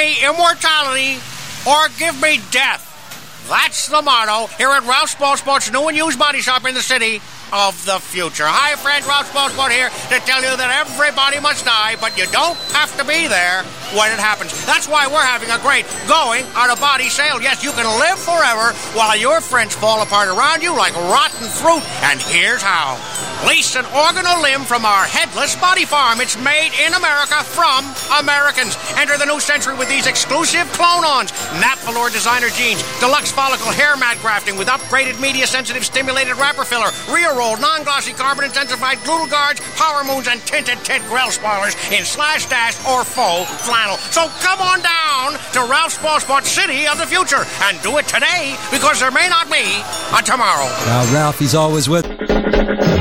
me immortality or give me death. That's the motto here at Ralph's Ball Sports new and used body shop in the city of the future. Hi, friends, Ralph's Ball Sport here to tell you that everybody must die, but you don't have to be there when it happens. That's why we're having a great going out of body sale. Yes, you can live forever while your friends fall apart around you like rotten fruit, and here's how. Lease an organ or limb from our headless body farm. It's made in America from Americans. Enter the new century with these exclusive clone-ons. Nap Velour designer jeans, deluxe follicle hair mat grafting with upgraded media-sensitive stimulated wrapper filler, rear roll, non-glossy carbon-intensified glue guards, power moons, and tinted tint grill spoilers in slash dash or faux flannel. So come on down to Ralph's Ball Sports City of the Future and do it today because there may not be a tomorrow. Now, Ralph, he's always with